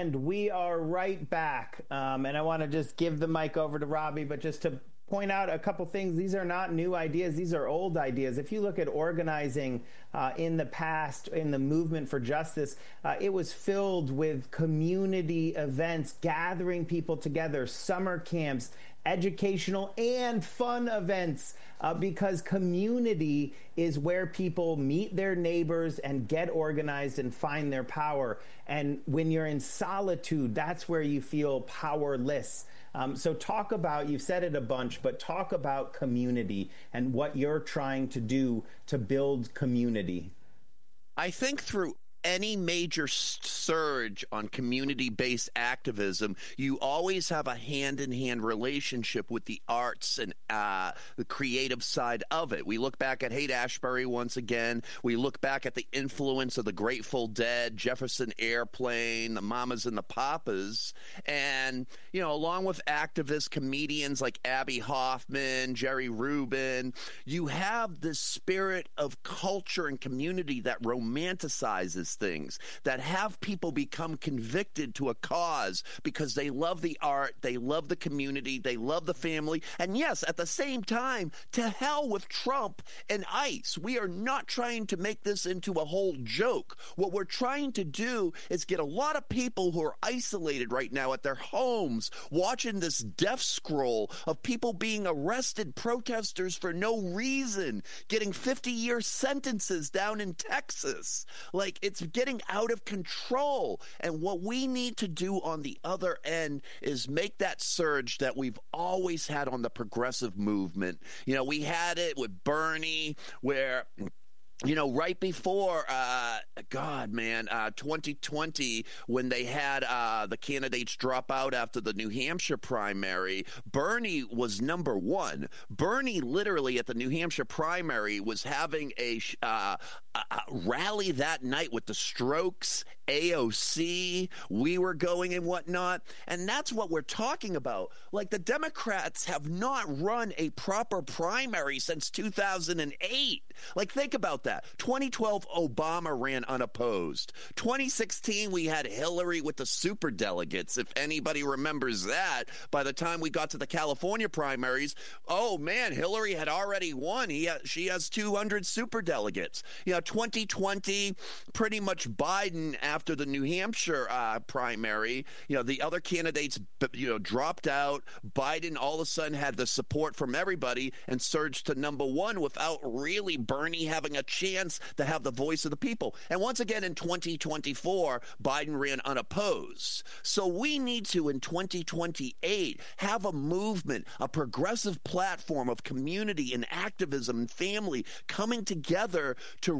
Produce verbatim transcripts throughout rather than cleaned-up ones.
And we are right back. Um, and I want to just give the mic over to Robbie, but just to point out a couple things. These are not new ideas. These are old ideas. If you look at organizing uh, in the past, in the movement for justice, uh, it was filled with community events, gathering people together, summer camps, educational and fun events, uh, because community is where people meet their neighbors and get organized and find their power. And when you're in solitude, that's where you feel powerless. Um, so talk about, you've said it a bunch, but talk about community and what you're trying to do to build community. I think through any major surge on community-based activism, you always have a hand-in-hand relationship with the arts and uh, the creative side of it. We look back at Haight-Ashbury once again. We look back at the influence of the Grateful Dead, Jefferson Airplane, the Mamas and the Papas, and, you know, along with activist comedians like Abby Hoffman, Jerry Rubin, you have this spirit of culture and community that romanticizes things, that have people become convicted to a cause because they love the art, they love the community, they love the family, and yes, at the same time, to hell with Trump and ICE. We are not trying to make this into a whole joke. What we're trying to do is get a lot of people who are isolated right now at their homes, watching this death scroll of people being arrested, protesters for no reason, getting fifty-year sentences down in Texas. Like, it's getting out of control. And what we need to do on the other end is make that surge that we've always had on the progressive movement. You know, we had it with Bernie, where, you know, right before, uh, God, man, uh, twenty twenty, when they had uh, the candidates drop out after the New Hampshire primary, Bernie was number one. Bernie literally at the New Hampshire primary was having a, uh, a rally that night with the Strokes, A O C, We Were Going and whatnot. And that's what we're talking about. Like, the Democrats have not run a proper primary since two thousand eight. Like, think about that. twenty twelve, Obama ran unopposed. twenty sixteen, we had Hillary with the superdelegates, if anybody remembers that. By the time we got to the California primaries, oh, man, Hillary had already won. He ha- she has two hundred superdelegates. You know, twenty twenty, pretty much Biden after the New Hampshire uh, primary. You know, the other candidates, you know, dropped out. Biden all of a sudden had the support from everybody and surged to number one without really Bernie having a chance to have the voice of the people. And once again, in twenty twenty-four, Biden ran unopposed. So we need to, in twenty twenty-eight, have a movement, a progressive platform of community and activism and family coming together to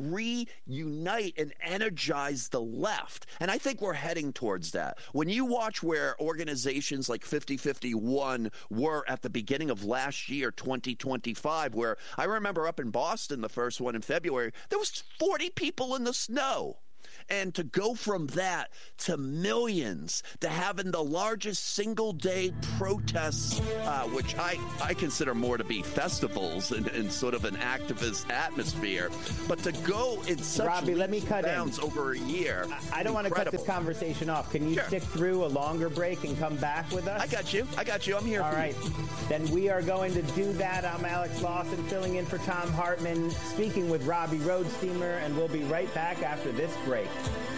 reunite and energize the left. And I think we're heading towards that. When you watch where organizations like fifty fifty-one were at the beginning of last year, twenty twenty-five, where I remember up in Boston, the first one in February, there was forty people in the snow. And to go from that to millions, to having the largest single-day protests, uh, which I, I consider more to be festivals and, and sort of an activist atmosphere, but to go in such Robbie, let me cut bounds in. over a year. I, I don't want to cut this conversation off. Can you Sure. stick through a longer break and come back with us? I got you. I got you. I'm here All for right. you. Then we are going to do that. I'm Alex Lawson, filling in for Tom Hartman, speaking with Robbie Roadsteamer, and we'll be right back after this break.